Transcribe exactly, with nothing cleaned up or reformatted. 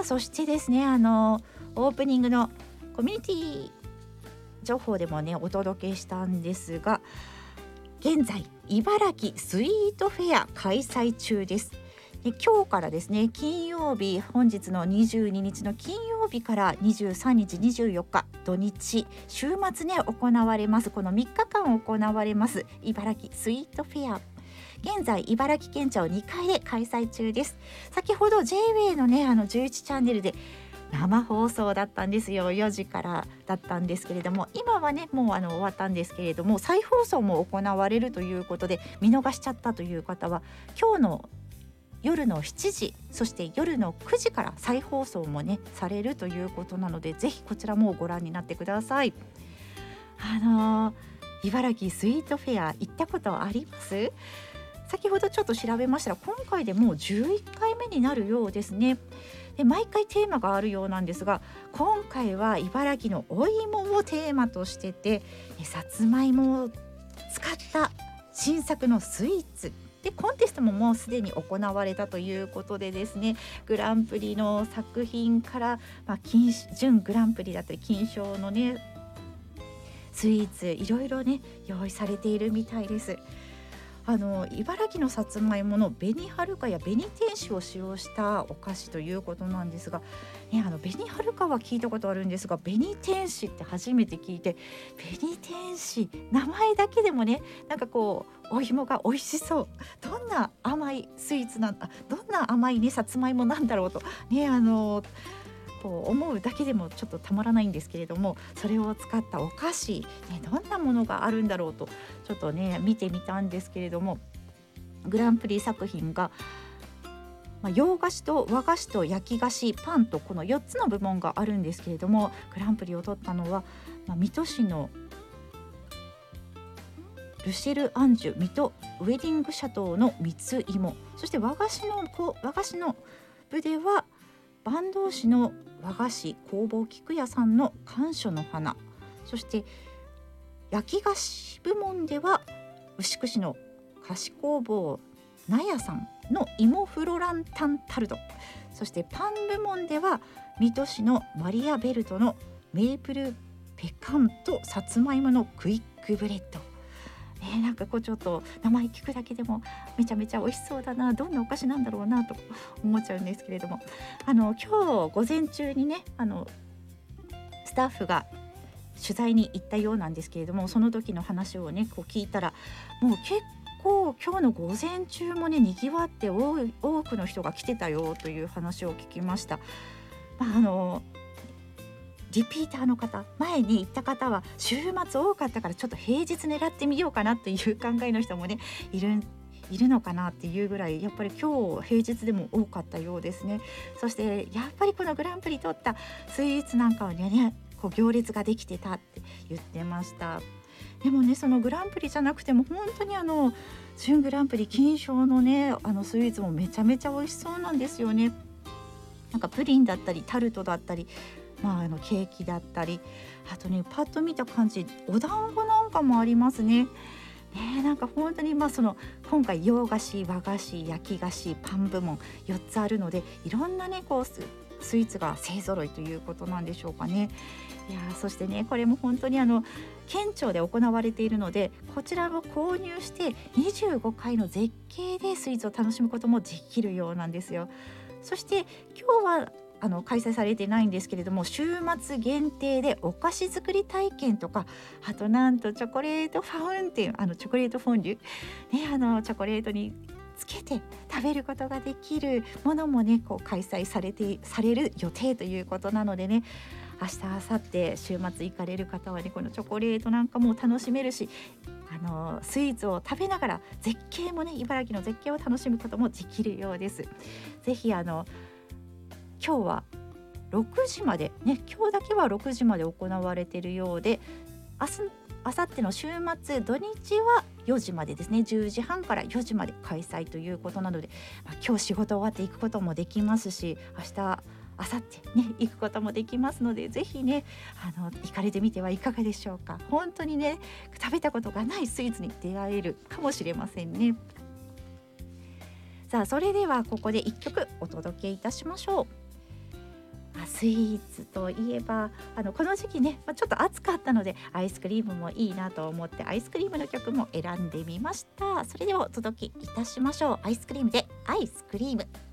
あそしてですね、あのオープニングのコミュニティ情報でもねお届けしたんですが、現在茨城スイートフェア開催中です。で今日からですね、金曜日、本日のにじゅうににちの金曜日からにじゅうさんにちにじゅうよっか土日週末ね行われます。このみっかかん行われます茨城スイートフェア、現在茨城県庁にかいで開催中です。先ほど ジェイウェイ のねあのじゅういちチャンネルで生放送だったんですよ。よじからだったんですけれども、今はねもうあの終わったんですけれども、再放送も行われるということで、見逃しちゃったという方は今日の夜のしちじ、そして夜のくじから再放送もねされるということなので、ぜひこちらもご覧になってください。あのー、茨城スイートフェア行ったことあります？先ほどちょっと調べましたら、今回でもうじゅういっかいめになるようですね。で毎回テーマがあるようなんですが、今回は茨城のお芋をテーマとしてて、さつまいもを使った新作のスイーツでコンテストももうすでに行われたということでですね、グランプリの作品から、まあ、金準グランプリだったり金賞のねスイーツいろいろね用意されているみたいです。あの茨城のさつまいもの紅はるかや紅天使を使用したお菓子ということなんですが、ね、あの紅はるかは聞いたことあるんですが、紅天使って初めて聞いて、紅天使名前だけでもねなんかこうお芋が美味しそう、どんな甘いスイーツなんだ、どんな甘いねさつまいもなんだろうとね、あのこう思うだけでもちょっとたまらないんですけれども、それを使ったお菓子、ね、どんなものがあるんだろうとちょっとね見てみたんですけれども、グランプリ作品が、まあ、洋菓子と和菓子と焼き菓子パンとこのよっつの部門があるんですけれども、グランプリを取ったのは、まあ、水戸市のルシェルアンジュ水戸ウェディングシャトーの蜜芋、そして和菓子の和菓子の部では坂東市の和菓子工房菊屋さんの甘藷の花、そして焼き菓子部門では牛久市の菓子工房納屋さんの芋フロランタンタルト、そしてパン部門では水戸市のマリアベルトのメープルペカンとさつまいものクイックブレッド、ね、なんかこうちょっと名前聞くだけでもめちゃめちゃ美味しそうだな、どんなお菓子なんだろうなと思っちゃうんですけれども、あの今日午前中にねあのスタッフが取材に行ったようなんですけれども、その時の話をねこう聞いたら、もう結構今日の午前中もねにぎわって多い多くの人が来てたよという話を聞きました。まあ、あのリピーターの方、前に行った方は週末多かったからちょっと平日狙ってみようかなっていう考えの人もねいるいるのかなっていうぐらい、やっぱり今日平日でも多かったようですね。そしてやっぱりこのグランプリ取ったスイーツなんかはねこう行列ができてたって言ってました。でもねそのグランプリじゃなくても本当にあの準グランプリ金賞のねあのスイーツもめちゃめちゃ美味しそうなんですよね。なんかプリンだったりタルトだったり、まあ、あのケーキだったり、あとねパッと見た感じお団子なんかもありますね。ね、なんか本当にまあその今回洋菓子和菓子焼き菓子パン部門よっつあるので、いろんなねこうススイーツが勢ぞろいということなんでしょうかね。いやそしてねこれも本当にあの県庁で行われているので、こちらを購入してにじゅうごかいの絶景でスイーツを楽しむこともできるようなんですよ。そして今日はあの開催されてないんですけれども、週末限定でお菓子作り体験とか、あとなんとチョコレートファウンテン、あのチョコレートフォンデュ、ね、あのチョコレートにつけて食べることができるものもねこう開催されてされる予定ということなのでね、明日明後日週末行かれる方はねこのチョコレートなんかも楽しめるし、あのスイーツを食べながら絶景もね茨城の絶景を楽しむこともできるようです。ぜひあの今日はろくじまでね、今日だけはろくじまで行われているようで、明日明後日の週末土日はよじまでですね、じゅうじはんからよじまで開催ということなので、まあ、今日仕事終わって行くこともできますし、明日明後日ね行くこともできますので、ぜひねあの行かれてみてはいかがでしょうか。本当にね食べたことがないスイーツに出会えるかもしれませんね。さあそれではここでいっきょくお届けいたしましょう。 あスイーツといえばあのこの時期ね、まあ、ちょっと暑かったのでアイスクリームもいいなと思ってアイスクリームの曲も選んでみました。それではお届けいたしましょう。アイスクリームでアイスクリーム。